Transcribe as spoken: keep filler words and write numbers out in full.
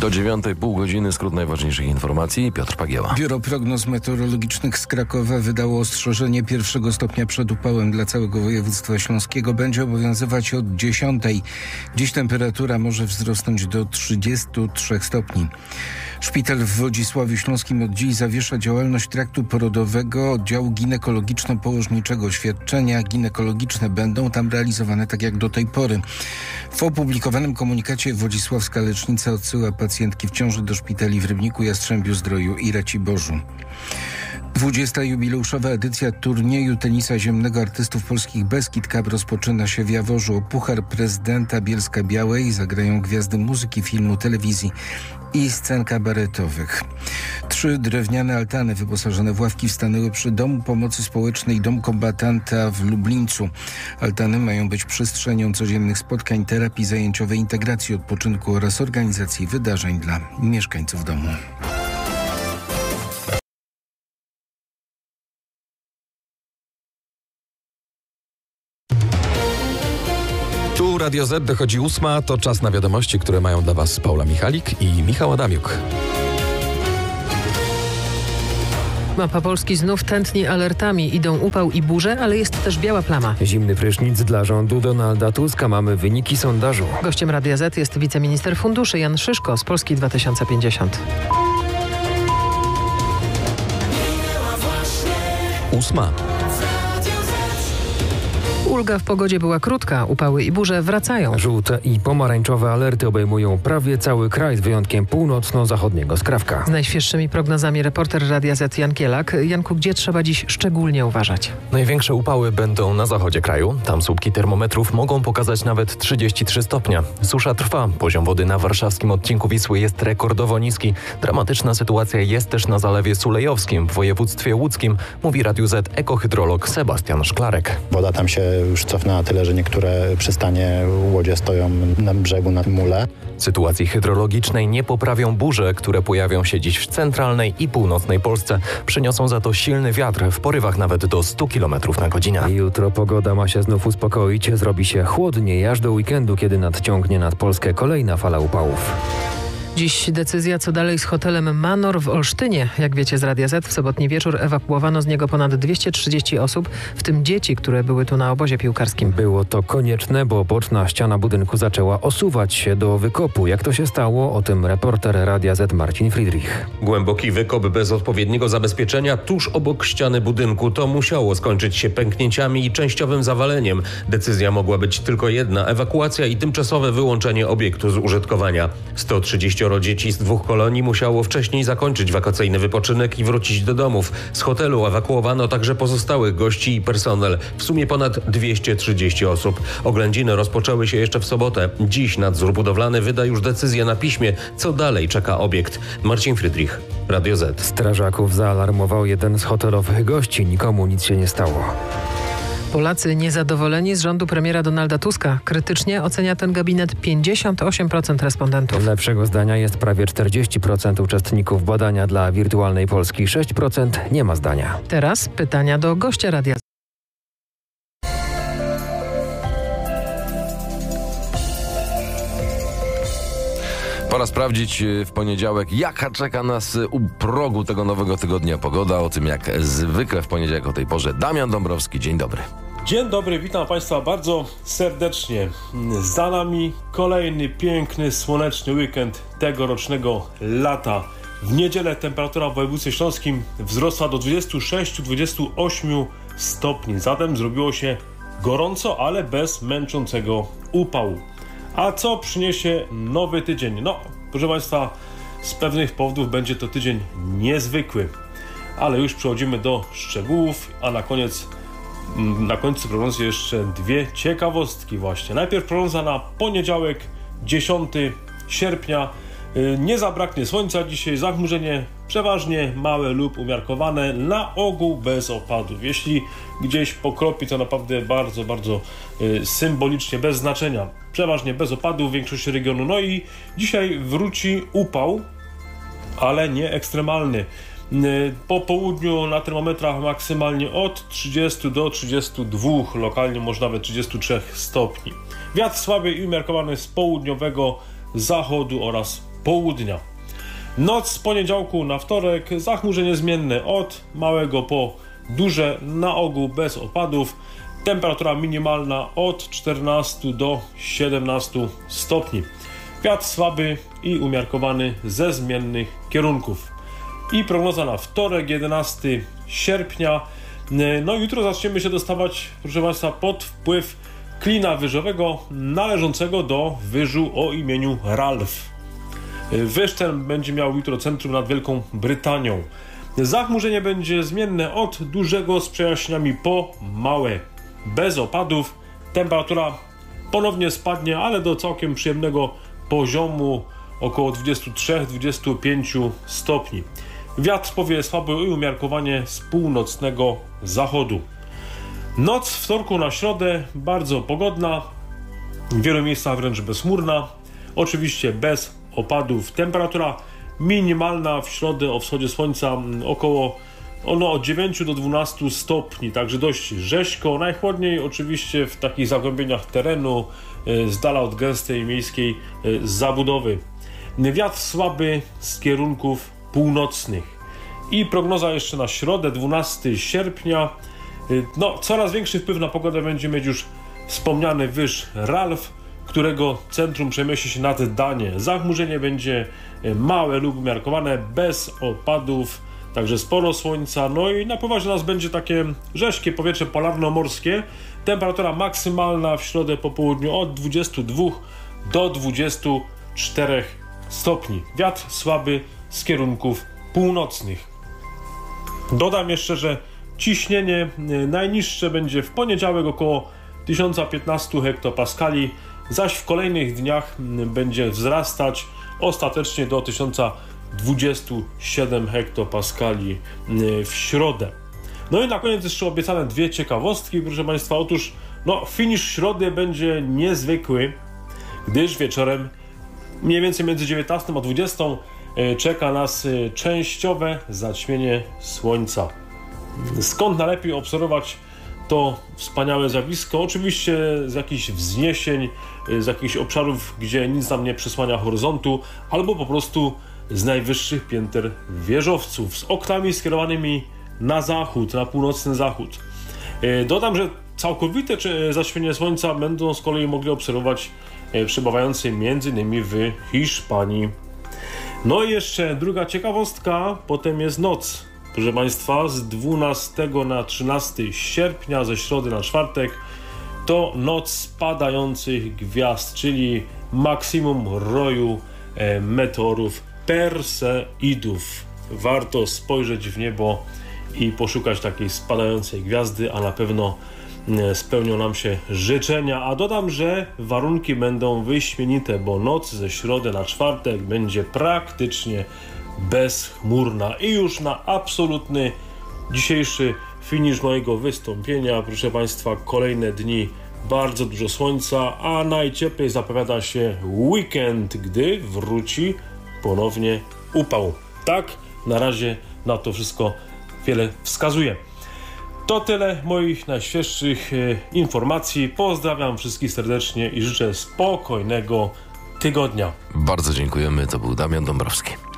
Do dziewiątej, pół godziny, skrót najważniejszych informacji. Piotr Pagieła. Biuro Prognoz Meteorologicznych z Krakowa wydało ostrzeżenie pierwszego stopnia przed upałem dla całego województwa śląskiego. Będzie obowiązywać od dziesiątej. Dziś temperatura może wzrosnąć do trzydziestu trzech stopni. Szpital w Wodzisławiu Śląskim od dziś zawiesza działalność traktu porodowego oddziału ginekologiczno-położniczego. Świadczenia ginekologiczne będą tam realizowane tak jak do tej pory. W opublikowanym komunikacie Wodzisławska Lecznica odsyła pacjentki w ciąży do szpitali w Rybniku, Jastrzębiu Zdroju i Raciborzu. dwudziesta jubileuszowa edycja turnieju tenisa ziemnego artystów polskich Beskid Cup rozpoczyna się w Jaworzu. O Puchar Prezydenta Bielska-Białej zagrają gwiazdy muzyki, filmu, telewizji i scen kabaretowych. Trzy drewniane altany wyposażone w ławki stanęły przy Domu Pomocy Społecznej Dom Kombatanta w Lublińcu. Altany mają być przestrzenią codziennych spotkań, terapii zajęciowej, integracji odpoczynku oraz organizacji wydarzeń dla mieszkańców domu. Tu Radio Z, dochodzi ósma, to czas na wiadomości, które mają dla Was Paula Michalik i Michał Adamiuk. Mapa Polski znów tętni alertami. Idą upał i burze, ale jest też biała plama. Zimny prysznic dla rządu Donalda Tuska. Mamy wyniki sondażu. Gościem Radia Z jest wiceminister funduszy Jan Szyszko z Polski dwa tysiące pięćdziesiąt. Ósma. Ulga w pogodzie była krótka. Upały i burze wracają. Żółte i pomarańczowe alerty obejmują prawie cały kraj, z wyjątkiem północno-zachodniego skrawka. Z najświeższymi prognozami reporter Radia Z Jan Kielak. Janku, gdzie trzeba dziś szczególnie uważać? Największe upały będą na zachodzie kraju. Tam słupki termometrów mogą pokazać nawet trzydzieści trzy stopnia. Susza trwa. Poziom wody na warszawskim odcinku Wisły jest rekordowo niski. Dramatyczna sytuacja jest też na Zalewie Sulejowskim w województwie łódzkim, mówi Radiu Z ekohydrolog Sebastian Szklarek. Woda tam się już cofnęła tyle, że niektóre przystanie, łodzie stoją na brzegu na mule. Sytuacji hydrologicznej nie poprawią burze, które pojawią się dziś w centralnej i północnej Polsce. Przyniosą za to silny wiatr w porywach nawet do stu kilometrów na godzinę. Jutro pogoda ma się znów uspokoić. Zrobi się chłodniej aż do weekendu, kiedy nadciągnie nad Polskę kolejna fala upałów. Dziś decyzja, co dalej z hotelem Manor w Olsztynie. Jak wiecie z Radia Z, w sobotni wieczór ewakuowano z niego ponad dwieście trzydzieści osób, w tym dzieci, które były tu na obozie piłkarskim. Było to konieczne, bo boczna ściana budynku zaczęła osuwać się do wykopu. Jak to się stało? O tym reporter Radia Z Marcin Friedrich. Głęboki wykop bez odpowiedniego zabezpieczenia tuż obok ściany budynku. To musiało skończyć się pęknięciami i częściowym zawaleniem. Decyzja mogła być tylko jedna: ewakuacja i tymczasowe wyłączenie obiektu z użytkowania. sto trzydzieści dzieci z dwóch kolonii musiało wcześniej zakończyć wakacyjny wypoczynek i wrócić do domów. Z hotelu ewakuowano także pozostałych gości i personel. W sumie ponad dwieście trzydzieści osób. Oględziny rozpoczęły się jeszcze w sobotę. Dziś nadzór budowlany wyda już decyzję na piśmie, co dalej czeka obiekt. Marcin Friedrich, Radio Z. Strażaków zaalarmował jeden z hotelowych gości. Nikomu nic się nie stało. Polacy niezadowoleni z rządu premiera Donalda Tuska. Krytycznie ocenia ten gabinet pięćdziesiąt osiem procent respondentów. Lepszego zdania jest prawie czterdzieści procent uczestników badania dla Wirtualnej Polski. sześć procent nie ma zdania. Teraz pytania do gościa Radia. Pora sprawdzić w poniedziałek, jaka czeka nas u progu tego nowego tygodnia pogoda. O tym jak zwykle w poniedziałek o tej porze Damian Dąbrowski. Dzień dobry. Dzień dobry, witam Państwa bardzo serdecznie. Za nami kolejny piękny, słoneczny weekend tegorocznego lata. W niedzielę temperatura w województwie śląskim wzrosła do dwudziestu sześciu do dwudziestu ośmiu stopni. Zatem zrobiło się gorąco, ale bez męczącego upału. A co przyniesie nowy tydzień? No, proszę Państwa, z pewnych powodów będzie to tydzień niezwykły. Ale już przechodzimy do szczegółów, a na koniec, na końcu prognozy jeszcze dwie ciekawostki właśnie. Najpierw prognoza na poniedziałek, dziesiątego sierpnia. Nie zabraknie słońca dzisiaj, zachmurzenie przeważnie małe lub umiarkowane, na ogół bez opadów. Jeśli gdzieś pokropi, to naprawdę bardzo, bardzo y, symbolicznie, bez znaczenia. Przeważnie bez opadów w większości regionu. No i dzisiaj wróci upał, ale nie ekstremalny. Y, po południu na termometrach maksymalnie od trzydziestu do trzydziestu dwóch, lokalnie może nawet trzydziestu trzech stopni. Wiatr słaby i umiarkowany z południowego zachodu oraz południa. Noc z poniedziałku na wtorek, zachmurzenie zmienne od małego po duże, na ogół bez opadów. Temperatura minimalna od czternastu do siedemnastu stopni. Wiatr słaby i umiarkowany ze zmiennych kierunków. I prognoza na wtorek, jedenastego sierpnia. No jutro zaczniemy się dostawać, proszę Państwa, pod wpływ klina wyżowego należącego do wyżu o imieniu Ralph. Wyż ten będzie miał jutro centrum nad Wielką Brytanią. Zachmurzenie będzie zmienne od dużego z przejaśnieniami po małe. Bez opadów. Temperatura ponownie spadnie, ale do całkiem przyjemnego poziomu około dwudziestu trzech do dwudziestu pięciu stopni. Wiatr powieje słabo i umiarkowanie z północnego zachodu. Noc wtorku na środę bardzo pogodna, w wielu miejscach wręcz bezchmurna, oczywiście bez opadów. Temperatura minimalna w środę o wschodzie słońca około ono od dziewięciu do dwunastu stopni, także dość rzeźko. Najchłodniej oczywiście w takich zagłębieniach terenu, z dala od gęstej miejskiej zabudowy. Wiatr słaby z kierunków północnych. I prognoza jeszcze na środę, dwunastego sierpnia. No, coraz większy wpływ na pogodę będzie mieć już wspomniany wyż Ralph, którego centrum przemieści się nad Danię. Zachmurzenie będzie małe lub umiarkowane, bez opadów, także sporo słońca. No i napływać na nas będzie takie rzeźkie powietrze polarno-morskie. Temperatura maksymalna w środę po południu od dwudziestu dwóch do dwudziestu czterech stopni. Wiatr słaby z kierunków północnych. Dodam jeszcze, że ciśnienie najniższe będzie w poniedziałek około tysiąc piętnaście hektopaskali, zaś w kolejnych dniach będzie wzrastać ostatecznie do tysiąc dwudziestu siedmiu hektopaskali w środę. No i na koniec jeszcze obiecane dwie ciekawostki, proszę Państwa. Otóż no, finisz środy będzie niezwykły, gdyż wieczorem mniej więcej między dziewiętnastą a dwudziestą czeka nas częściowe zaćmienie słońca. Skąd najlepiej obserwować to wspaniałe zjawisko? Oczywiście z jakichś wzniesień, z jakichś obszarów, gdzie nic nam nie przysłania horyzontu, albo po prostu z najwyższych pięter wieżowców, z oknami skierowanymi na zachód, na północny zachód. Dodam, że całkowite zaćmienie słońca będą z kolei mogli obserwować przebywający m.in. w Hiszpanii. No i jeszcze druga ciekawostka, potem jest noc. Proszę Państwa, z dwunastego na trzynastego sierpnia, ze środy na czwartek, to noc spadających gwiazd, czyli maksimum roju e, meteorów Perseidów. Warto spojrzeć w niebo i poszukać takiej spadającej gwiazdy, a na pewno e, spełnią nam się życzenia. A dodam, że warunki będą wyśmienite, bo noc ze środy na czwartek będzie praktycznie bezchmurna. I już na absolutny dzisiejszy finisz mojego wystąpienia, proszę Państwa, kolejne dni bardzo dużo słońca, a najcieplej zapowiada się weekend, gdy wróci ponownie upał. Tak, na razie na to wszystko wiele wskazuje. To tyle moich najświeższych e, informacji. Pozdrawiam wszystkich serdecznie i życzę spokojnego tygodnia. Bardzo dziękujemy. To był Damian Dąbrowski.